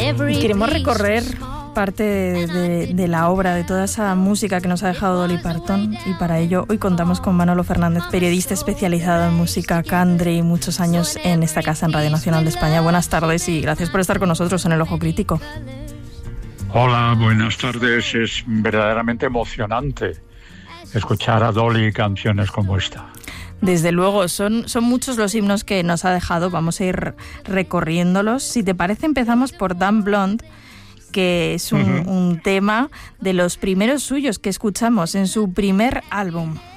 Y queremos recorrer parte de la obra, de toda esa música que nos ha dejado Dolly Parton, y para ello hoy contamos con Manolo Fernández, periodista especializado en música country y muchos años en esta casa en Radio Nacional de España. Buenas tardes y gracias por estar con nosotros en El Ojo Crítico. Hola, buenas tardes. Es verdaderamente emocionante escuchar a Dolly y canciones como esta. Desde luego, son muchos los himnos que nos ha dejado, vamos a ir recorriéndolos. Si te parece, empezamos por Dumb Blonde, que es un tema de los primeros suyos que escuchamos en su primer álbum.